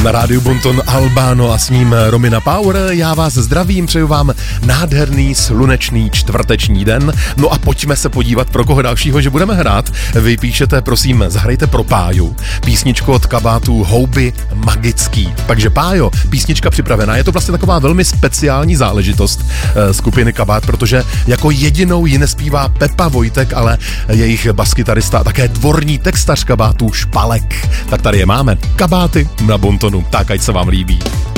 Na rádiu Bonton Albano a s ním Romina Power. Já vás zdravím, přeju vám nádherný slunečný čtvrteční den. No a pojďme se podívat, pro koho dalšího, že budeme hrát. Vy píšete, prosím, zahrajte pro Páju písničku od kabátů Houby magický. Takže Pájo, písnička připravená. Je to vlastně taková velmi speciální záležitost skupiny Kabát, protože jako jedinou ji nespívá Pepa Vojtek, ale jejich baskytarista a také dvorní textař kabátů Špalek. Tak tady je máme. Kabáty na Bontonu. Tak ať se vám líbí.